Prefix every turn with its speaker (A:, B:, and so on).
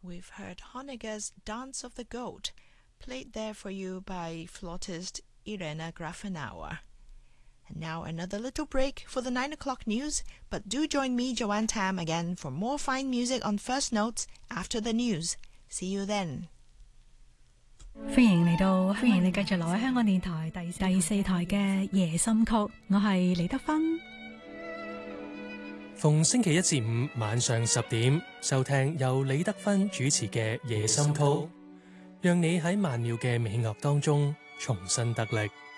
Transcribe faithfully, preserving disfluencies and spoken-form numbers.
A: we've heard Honegger's Dance of the Goat, played there for you by flautist Irena Grafenauer. And now another little break for the nine o'clock news, but do join me, Joanne Tam, again for more fine music on First Notes after the news. See you then.
B: 歡迎嚟到，歡迎你繼續留喺香港電台第第四台嘅夜心曲，我係李德芬。
C: 逢星期一至五晚上十點收聽由李德芬主持嘅夜心曲，讓你喺曼妙嘅美樂當中重新得力。